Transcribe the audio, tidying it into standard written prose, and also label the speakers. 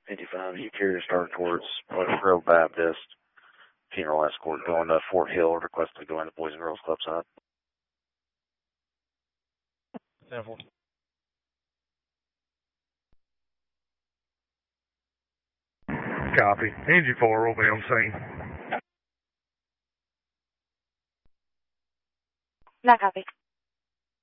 Speaker 1: 55, you carrier start towards Pleasant Grove Baptist. Funeral escort going to Fort Hill, requested to go into Boys and Girls Club side.
Speaker 2: 10-4.
Speaker 3: Copy. Engine 4 will be on scene.
Speaker 4: Not copy.